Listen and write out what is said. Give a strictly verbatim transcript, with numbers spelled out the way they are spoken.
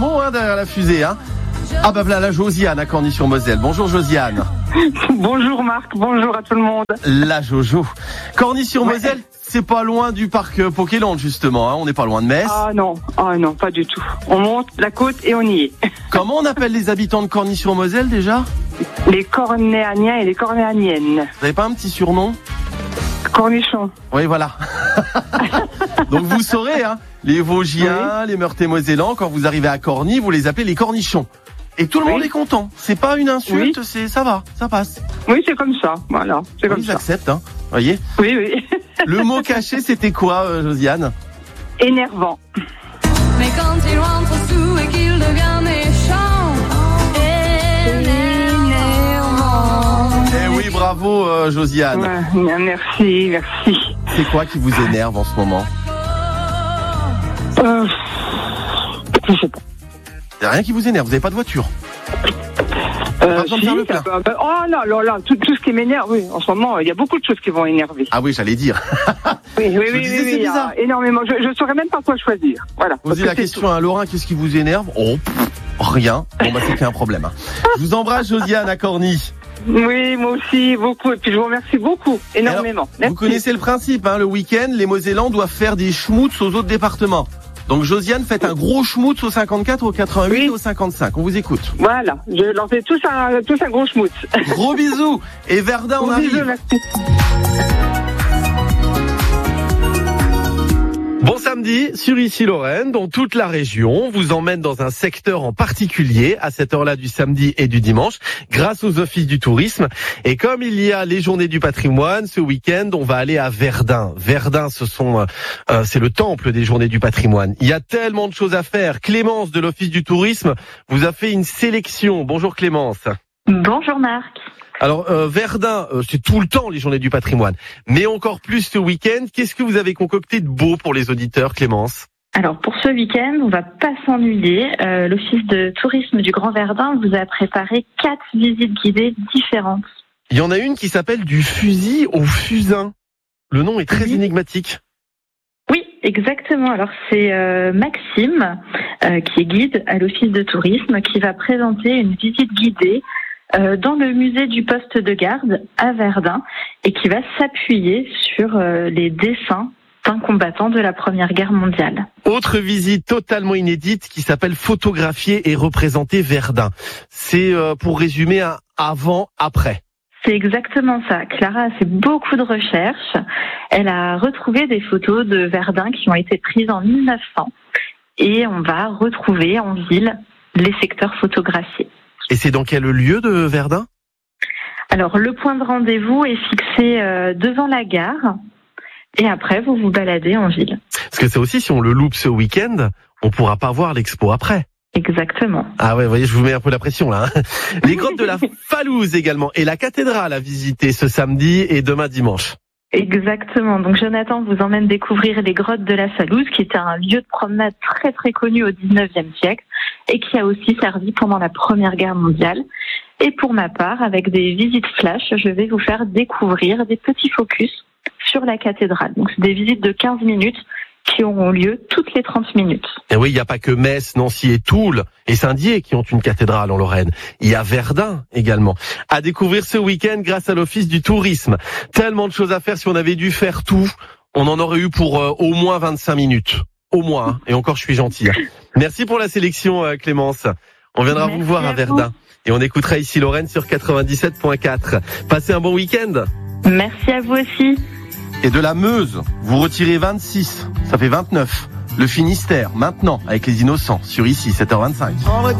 mot hein, derrière la fusée. Hein. Ah bah voilà la Josiane à Corny-sur-Moselle. Bonjour Josiane. Bonjour Marc, bonjour à tout le monde. La Jojo. Corny-sur-Moselle, ouais. C'est pas loin du parc Pokéland justement, hein. On n'est pas loin de Metz. Ah non, ah non, pas du tout. On monte la côte et on y est. Comment on appelle les habitants de Corny-sur-Moselle déjà ? Les Cornéaniens et les Cornéaniennes. Vous n'avez pas un petit surnom ? Cornichon. Oui, voilà. Donc vous saurez, hein, les Vosgiens, oui. Les Meurthe-et-Mosellans, quand vous arrivez à Corny, vous les appelez les Cornichons. Et tout le oui. monde est content. C'est pas une insulte, oui. c'est ça va, ça passe. Oui, c'est comme ça. Voilà, c'est comme oui, ça. Ils acceptent, hein. Voyez. Oui, oui. Le mot caché, c'était quoi, euh, Josiane ? Énervant. Mais quand il rentre sous et qu'il devient méchant, énervant. Eh oui, bravo, euh, Josiane. Ouais, merci, merci. C'est quoi qui vous énerve en ce moment ? Euh, je sais pas. Il n'y a rien qui vous énerve, vous n'avez pas de voiture ? Euh, si, le bah, bah, oh là là là, tout, tout ce qui m'énerve, oui. En ce moment, il y a beaucoup de choses qui vont énerver. Ah oui, j'allais dire. oui, oui, oui, disais, oui, oui, bizarre. énormément. Je ne saurais même pas quoi choisir. Voilà. Posez la question à Laurent, qu'est-ce qui vous énerve ? Oh, pff, rien. Bon, bah, c'est qu'il y a un problème. Hein. Je vous embrasse, Josiane, à Corny. Oui, moi aussi, beaucoup. Et puis, je vous remercie beaucoup, énormément. Alors, vous connaissez le principe, hein. Le week-end, les Mosellans doivent faire des schmutz aux autres départements. Donc Josiane, faites un gros schmutz au cinquante-quatre, au quatre-vingt-huit oui. et au cinquante-cinq. On vous écoute. Voilà, je leur fais tous un, tous un gros schmutz. Gros bisous. Et Verdun, on arrive. Bisous, merci. Bon samedi sur Issy-Lorraine, dont toute la région vous emmène dans un secteur en particulier à cette heure-là du samedi et du dimanche, grâce aux offices du tourisme. Et comme il y a les journées du patrimoine, ce week-end, on va aller à Verdun. Verdun, ce sont, euh, c'est le temple des journées du patrimoine. Il y a tellement de choses à faire. Clémence de l'office du tourisme vous a fait une sélection. Bonjour Clémence. Bonjour Marc. Alors euh, Verdun, euh, c'est tout le temps les journées du patrimoine, mais encore plus ce week-end. Qu'est-ce que vous avez concocté de beau pour les auditeurs, Clémence ? Alors pour ce week-end, on va pas s'ennuyer. Euh, l'office de tourisme du Grand Verdun vous a préparé quatre visites guidées différentes. Il y en a une qui s'appelle du fusil au fusain. Le nom est très oui. énigmatique. Oui, exactement. Alors c'est euh, Maxime, euh, qui est guide à l'office de tourisme, qui va présenter une visite guidée Euh, dans le musée du poste de garde à Verdun et qui va s'appuyer sur euh, les dessins d'un combattant de la Première Guerre mondiale. Autre visite totalement inédite qui s'appelle Photographier et représenter Verdun. C'est euh, pour résumer un avant-après. C'est exactement ça. Clara a fait beaucoup de recherches. Elle a retrouvé des photos de Verdun qui ont été prises en mille neuf cents et on va retrouver en ville les secteurs photographiés. Et c'est dans quel lieu de Verdun ? Alors, le point de rendez-vous est fixé euh, devant la gare. Et après, vous vous baladez en ville. Parce que c'est aussi, si on le loupe ce week-end, on pourra pas voir l'expo après. Exactement. Ah ouais, vous voyez, je vous mets un peu la pression là. Hein. Les grottes de la Falouse également. Et la cathédrale à visiter ce samedi et demain dimanche. Exactement. Donc Jonathan vous emmène découvrir les grottes de la Falouse, qui était un lieu de promenade très très connu au dix-neuvième siècle et qui a aussi servi pendant la Première Guerre mondiale. Et pour ma part, avec des visites flash, je vais vous faire découvrir des petits focus sur la cathédrale. Donc c'est des visites de quinze minutes qui auront lieu toutes les trente minutes. Et oui, il n'y a pas que Metz, Nancy et Toul et Saint-Dié qui ont une cathédrale en Lorraine. Il y a Verdun également. À découvrir ce week-end grâce à l'Office du tourisme. Tellement de choses à faire. Si on avait dû faire tout, on en aurait eu pour euh, au moins vingt-cinq minutes. Au moins. Hein. Et encore, je suis gentil. Hein. Merci pour la sélection, euh, Clémence. On viendra Merci vous voir à, à Verdun. Et on écoutera ici Lorraine sur quatre-vingt-dix-sept point quatre. Passez un bon week-end. Merci à vous aussi. Et de la Meuse, vous retirez vingt-six, ça fait vingt-neuf. Le Finistère, maintenant, avec les Innocents, sur ici, sept heures vingt-cinq.